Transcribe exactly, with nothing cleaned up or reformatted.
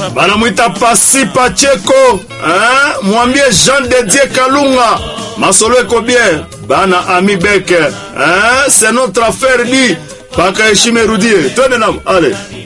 Banamwita Pasi Pacheko, hein? Mwambie Jean de Dieu Kalunga. Masolo eko bien. Bana Ami Beke, hein? C'est notre affaire dit. Paka heshime rudie. Twende nam, allez.